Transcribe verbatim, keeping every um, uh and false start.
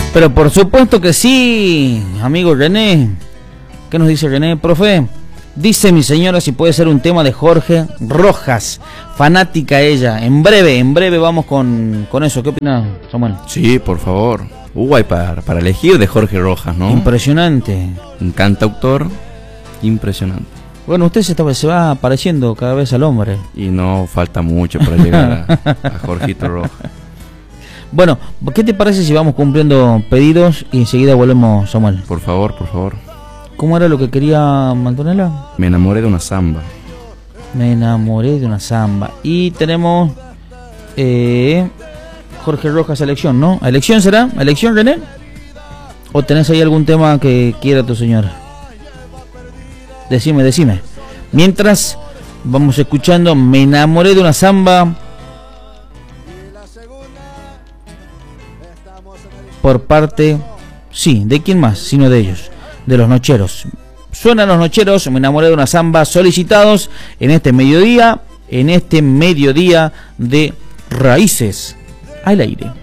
Pero por supuesto que sí, amigo René. ¿Qué nos dice René, profe? Dice mi señora si puede ser un tema de Jorge Rojas, fanática ella. En breve, en breve vamos con, con eso. ¿Qué opina Samuel? Sí, por favor. Uh, hay para, para elegir de Jorge Rojas, ¿no? Impresionante. Un cantautor impresionante. Bueno, usted se, está, se va apareciendo cada vez al hombre. Y no falta mucho para llegar a, a Jorgito Rojas. Bueno, ¿qué te parece si vamos cumpliendo pedidos y enseguida volvemos, Samuel? Por favor, por favor. ¿Cómo era lo que quería Antonella? Me enamoré de una samba. Me enamoré de una samba. Y tenemos eh, Jorge Rojas, elección, ¿no? ¿Elección será? ¿Elección, René? ¿O tenés ahí algún tema que quiera tu señora? Decime, decime. Mientras vamos escuchando Me enamoré de una samba por parte, sí, ¿de quién más? Sino de ellos, de los Nocheros. Suenan los Nocheros, Me enamoré de una samba, solicitados en este mediodía, en este mediodía de Raíces al Aire.